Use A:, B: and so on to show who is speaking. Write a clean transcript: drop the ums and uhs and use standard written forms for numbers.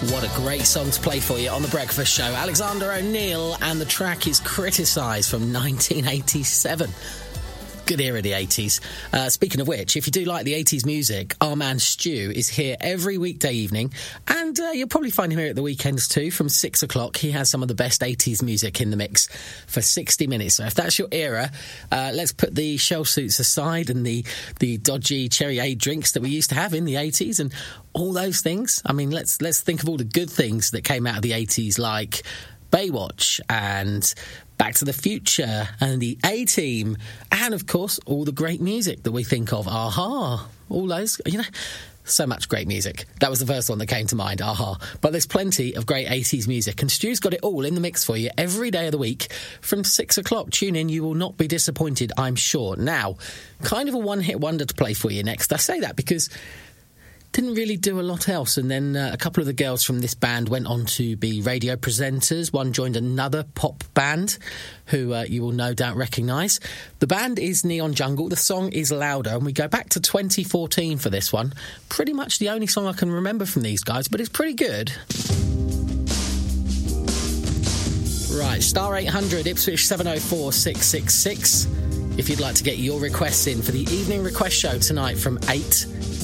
A: What a great song to play for you on The Breakfast Show. Alexander O'Neal, and the track is Criticised from 1987. Good era, the 80s. Speaking of which, if you do like the 80s music, our man Stu is here every weekday evening, and you'll probably find him here at the weekends too, from 6 o'clock. He has some of the best 80s music in the mix for 60 minutes. So if that's your era, let's put the shell suits aside and the dodgy cherry-aid drinks that we used to have in the 80s and all those things. I mean, let's think of all the good things that came out of the 80s, like Baywatch and Back to the Future and the A-Team, and of course all the great music that we think of. Aha, all those, so much great music. That was the first one that came to mind, Aha. But there's plenty of great 80s music, and Stu's got it all in the mix for you every day of the week from 6 o'clock. Tune in, you will not be disappointed, I'm sure. Now, kind of a one-hit wonder to play for you next. I say that because didn't really do a lot else, and then a couple of the girls from this band went on to be radio presenters. One joined another pop band who you will no doubt recognise. The band is Neon Jungle. The song is Louder, and we go back to 2014 for this one. Pretty much the only song I can remember from these guys, but it's pretty good. Right, star 800 Ipswich 704 666 if you'd like to get your requests in for the evening request show tonight from 8